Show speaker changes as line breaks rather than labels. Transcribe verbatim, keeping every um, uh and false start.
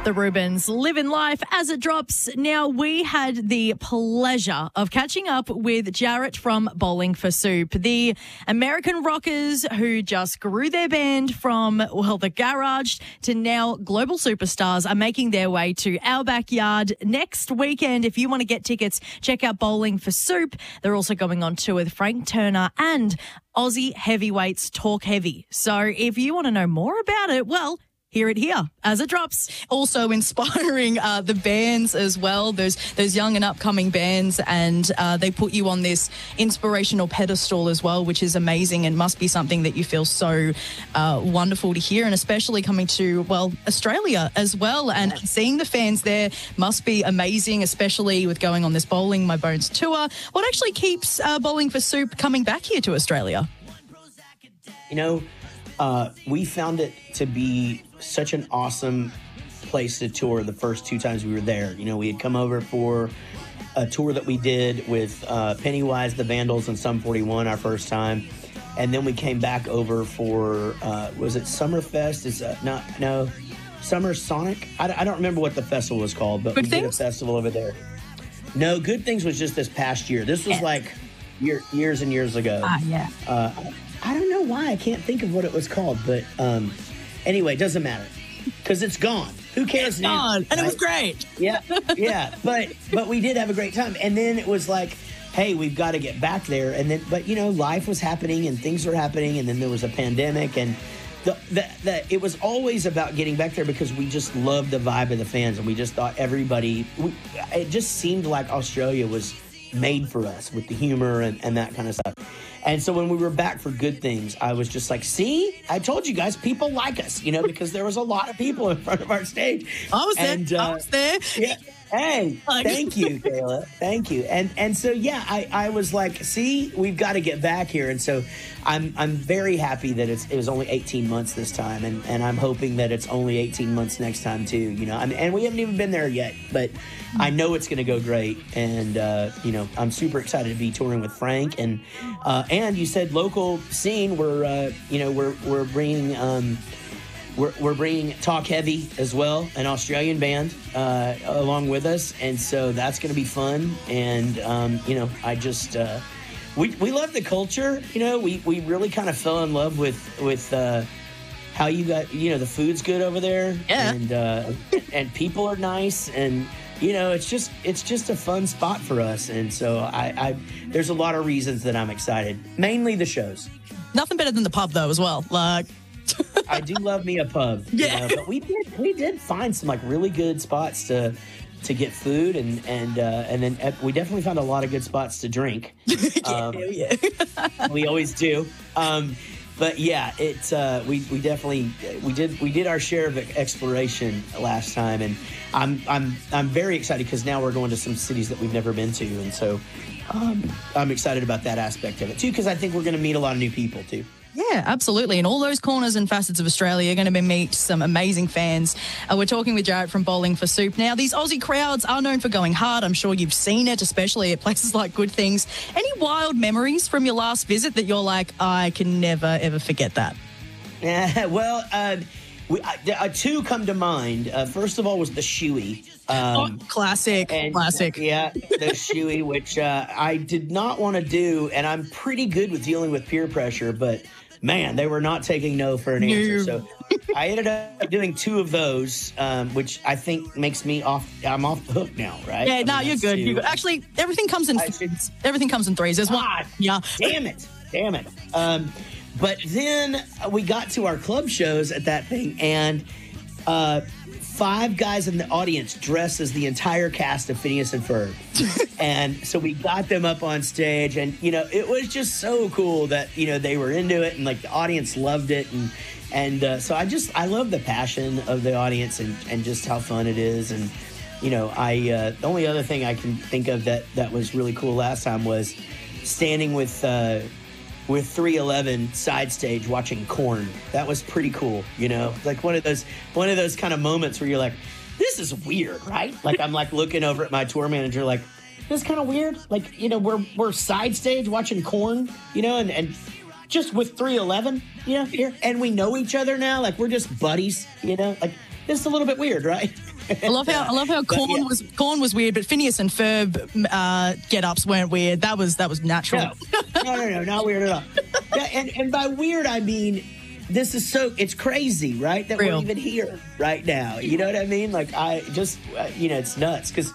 The Rubens living life as it drops. Now, we had the pleasure of catching up with Jarrett from Bowling for Soup, the American rockers who just grew their band from, well, the garage to now global superstars are making their way to our backyard next weekend. If you want to get tickets, check out Bowling for Soup. They're also going on tour with Frank Turner and Aussie heavyweights Talk Heavy. So if you want to know more about it, well, hear it here as it drops.
Also inspiring uh, the bands as well, those those young and upcoming bands, and uh, they put you on this inspirational pedestal as well, which is amazing and must be something that you feel so uh, wonderful to hear, and especially coming to, well, Australia as well, and seeing the fans there must be amazing, especially with going on this Bowling My Bones tour. What actually keeps uh, Bowling for Soup coming back here to Australia?
You know, Uh, we found it to be such an awesome place to tour the first two times we were there. You know, we had come over for a tour that we did with uh, Pennywise, the Vandals, and Sum forty-one our first time. And then we came back over for, uh, was it Summerfest? Is uh, not, no, Summer Sonic? I, I don't remember what the festival was called, but
Good
we
Things?
did a festival over there. No, Good Things was just this past year. This was
Yeah.
like year, years and years ago.
Ah, yeah.
Uh, I don't know why. I can't think of what it was called. But um, anyway, it doesn't matter because it's gone. Who cares
It's
now?
gone, and
right?
it was great.
Yeah, yeah. But but we did have a great time. And then it was like, hey, we've got to get back there. And then, but, you know, life was happening and things were happening. And then there was a pandemic. And the, the, the, it was always about getting back there because we just loved the vibe of the fans. And we just thought everybody, we, it just seemed like Australia was made for us with the humor and, and that kind of stuff. And so when we were back for Good Things, I was just like, see, I told you guys, people like us, you know, because there was a lot of people in front of our stage.
I was there.
And, uh,
I was there.
Yeah. Hey,
Like-
thank you, Kayla. Thank you. And and so, yeah, I, I was like, see, we've got to get back here. And so I'm I'm very happy that it's, it was only eighteen months this time. And, and I'm hoping that it's only eighteen months next time, too. You know, I mean, and we haven't even been there yet, but I know it's going to go great. And, uh, you know, I'm super excited to be touring with Frank. And uh, and you said local scene. We're, uh, you know, we're, we're bringing... Um, We're, we're bringing Talk Heavy as well, an Australian band, uh, along with us. And so that's going to be fun. And, um, you know, I just, uh, we, we love the culture. You know, we, we really kind of fell in love with, with, uh, how you got, you know, the food's good over there.
Yeah.
And, uh, and people are nice. And, you know, it's just, it's just a fun spot for us. And so I, I, there's a lot of reasons that I'm excited, mainly the shows.
Nothing better than the pub, though, as well. Like,
I do love me a pub. you
Yeah.
know, but we did we did find some like really good spots to to get food and and uh, and then uh, we definitely found a lot of good spots to drink. Um,
yeah.
we always do. Um, but yeah, it uh, we we definitely we did we did our share of exploration last time, and I'm I'm I'm very excited because now we're going to some cities that we've never been to, and so um, I'm excited about that aspect of it too because I think we're going to meet a lot of new people too.
Yeah, absolutely. And all those corners and facets of Australia are going to be meet some amazing fans. Uh, we're talking with Jarrett from Bowling for Soup. Now, these Aussie crowds are known for going hard. I'm sure you've seen it, especially at places like Good Things. Any wild memories from your last visit that you're like, I can never, ever forget that?
Yeah, well, uh, we, uh, two come to mind. Uh, first of all was the shoey. Um,
oh, classic,
and,
classic.
Yeah, the shoey, which uh, I did not want to do, and I'm pretty good with dealing with peer pressure, but man, they were not taking no for an answer.
No.
So I ended up doing two of those, um, which I think makes me off. I'm off the hook now, right?
Yeah,
I mean,
no, you're
that's
good.
two.
You're good. Actually, everything comes in
I should-
threes. Everything comes in threes. There's one.
God,
Yeah.
damn it, damn it. Um, but then we got to our club shows at that thing, and uh, five guys in the audience dressed as the entire cast of Phineas and Ferb. And so we got them up on stage, and, you know, it was just so cool that, you know, they were into it, and, like, the audience loved it. And and uh, so I just, I love the passion of the audience and, and just how fun it is. And, you know, I, uh, the only other thing I can think of that, that was really cool last time was standing with, uh, with three eleven side stage watching Korn. That was pretty cool, you know, like one of those one of those kind of moments where you're like, this is weird, right? Like I'm like looking over at my tour manager like, this is kind of weird. Like, you know, we're we're side stage watching Korn, you know, and, and just with three eleven, you know, here, and we know each other now, like we're just buddies, you know, like this is a little bit weird, right?
I love how I love how Corn
yeah.
was Corn was weird, but Phineas and Ferb uh, get-ups weren't weird. That was that was natural.
No, no, no, no, not weird at all. Yeah, and, and by weird, I mean, this is so, it's crazy, right? That
Real.
we're even here right now. You know what I mean? Like, I just, uh, you know, it's nuts because